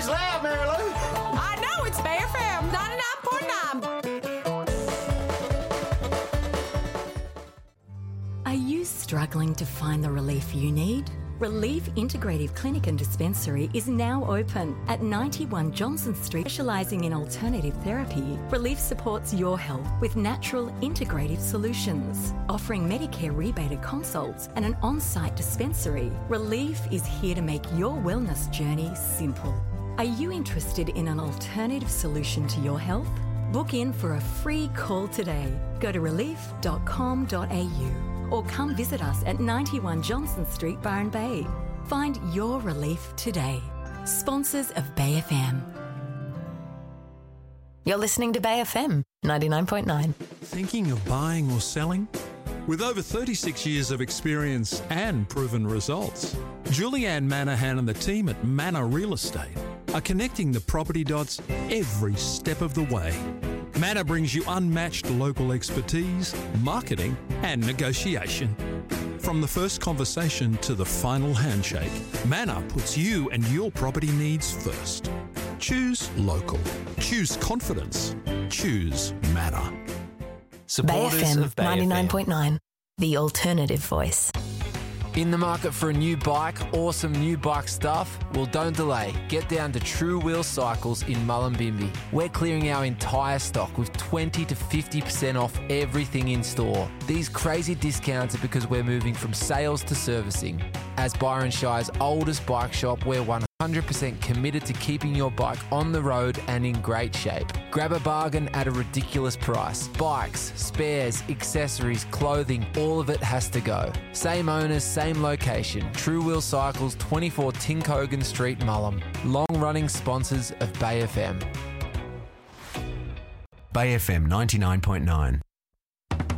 Who's loud, Mary Lou? I know, it's Bay FM 99.9. Are you struggling to find the relief you need? Relief Integrative Clinic and Dispensary is now open at 91 Johnson Street. Specialising in alternative therapy, Relief supports your health with natural integrative solutions. Offering Medicare rebated consults and an on-site dispensary, Relief is here to make your wellness journey simple. Are you interested in an alternative solution to your health? Book in for a free call today. Go to relief.com.au. or come visit us at 91 Johnson Street, Byron Bay. Find your relief today. Sponsors of Bay FM. You're listening to Bay FM 99.9. Thinking of buying or selling? With over 36 years of experience and proven results, Julianne Manahan and the team at Manor Real Estate are connecting the property dots every step of the way. Manor brings you unmatched local expertise, marketing and negotiation. From the first conversation to the final handshake, Manor puts you and your property needs first. Choose local. Choose confidence. Choose Manor. Bay FM 99.9, the alternative voice. In the market for a new bike or some new bike stuff? Well, don't delay. Get down to True Wheel Cycles in Mullumbimby. We're clearing our entire stock with 20 to 50% off everything in store. These crazy discounts are because we're moving from sales to servicing. As Byron Shire's oldest bike shop, we're 100% committed to keeping your bike on the road and in great shape. Grab a bargain at a ridiculous price. Bikes, spares, accessories, clothing, all of it has to go. Same owners, same location. True Wheel Cycles, 24 Tinkogan Street, Mullum. Long-running sponsors of Bay FM. Bay FM 99.9.